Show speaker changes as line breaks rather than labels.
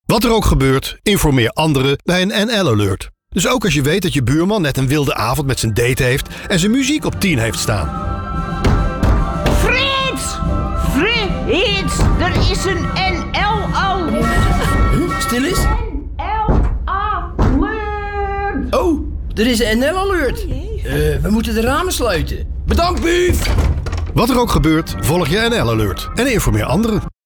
Wat er ook gebeurt, informeer anderen bij een NL-alert. Dus ook als je weet dat je buurman net een wilde avond met zijn date heeft en zijn muziek op 10 heeft staan.
Frits! Frits! Er is een NL-alert!
Stil eens.
NL-alert!
Oh, er is een NL-alert. We moeten de ramen sluiten. Bedankt, Buuf!
Wat er ook gebeurt, volg je NL-alert en informeer anderen.